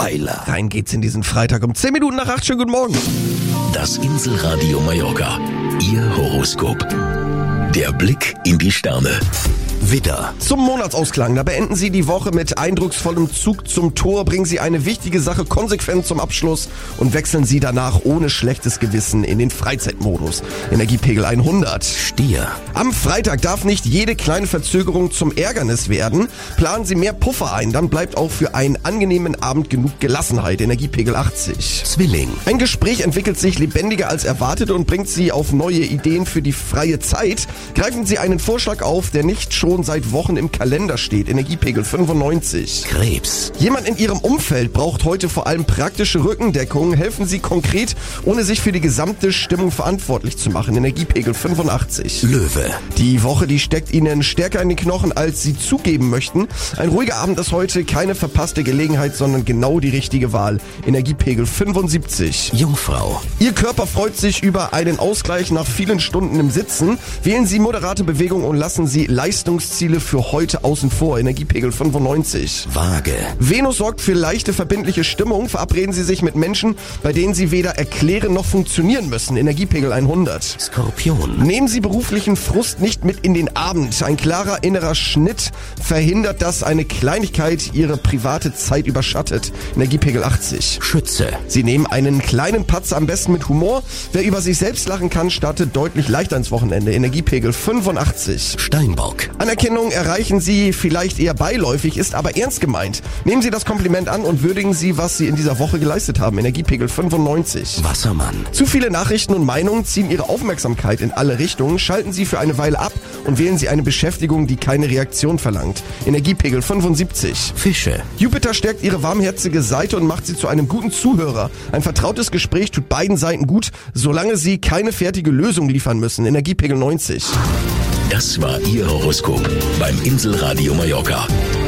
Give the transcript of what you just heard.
Weiler. Rein geht's in diesen Freitag um 10 Minuten nach 8. Schönen guten Morgen. Das Inselradio Mallorca. Ihr Horoskop. Der Blick in die Sterne. Widder. Zum Monatsausklang, da beenden Sie die Woche mit eindrucksvollem Zug zum Tor, bringen Sie eine wichtige Sache konsequent zum Abschluss und wechseln Sie danach ohne schlechtes Gewissen in den Freizeitmodus. Energiepegel 100. Stier. Am Freitag darf nicht jede kleine Verzögerung zum Ärgernis werden. Planen Sie mehr Puffer ein, dann bleibt auch für einen angenehmen Abend genug Gelassenheit. Energiepegel 80. Zwilling. Ein Gespräch entwickelt sich lebendiger als erwartet und bringt Sie auf neue Ideen für die freie Zeit. Greifen Sie einen Vorschlag auf, der nicht schon seit Wochen im Kalender steht. Energiepegel 95. Krebs. Jemand in Ihrem Umfeld braucht heute vor allem praktische Rückendeckung. Helfen Sie konkret, ohne sich für die gesamte Stimmung verantwortlich zu machen. Energiepegel 85. Löwe. Die Woche, die steckt Ihnen stärker in den Knochen, als Sie zugeben möchten. Ein ruhiger Abend ist heute keine verpasste Gelegenheit, sondern genau die richtige Wahl. Energiepegel 75. Jungfrau. Ihr Körper freut sich über einen Ausgleich nach vielen Stunden im Sitzen. Wählen Sie moderate Bewegung und lassen Sie Leistungsziele für heute außen vor. Energiepegel 95. Waage. Venus sorgt für leichte verbindliche Stimmung. Verabreden Sie sich mit Menschen, bei denen Sie weder erklären noch funktionieren müssen. Energiepegel 100. Skorpion. Nehmen Sie beruflichen Frust nicht mit in den Abend. Ein klarer innerer Schnitt verhindert, dass eine Kleinigkeit Ihre private Zeit überschattet. Energiepegel 80. Schütze. Sie nehmen einen kleinen Patzer am besten mit Humor. Wer über sich selbst lachen kann, startet deutlich leichter ins Wochenende. Energiepegel 85. Steinbock. Anerkennung erreichen Sie vielleicht eher beiläufig, ist aber ernst gemeint. Nehmen Sie das Kompliment an und würdigen Sie, was Sie in dieser Woche geleistet haben. Energiepegel 95. Wassermann. Zu viele Nachrichten und Meinungen ziehen Ihre Aufmerksamkeit in alle Richtungen. Schalten Sie für eine Weile ab und wählen Sie eine Beschäftigung, die keine Reaktion verlangt. Energiepegel 75. Fische. Jupiter stärkt Ihre warmherzige Seite und macht Sie zu einem guten Zuhörer. Ein vertrautes Gespräch tut beiden Seiten gut, solange Sie keine fertige Lösung liefern müssen. Energiepegel 90. Das war Ihr Horoskop beim Inselradio Mallorca.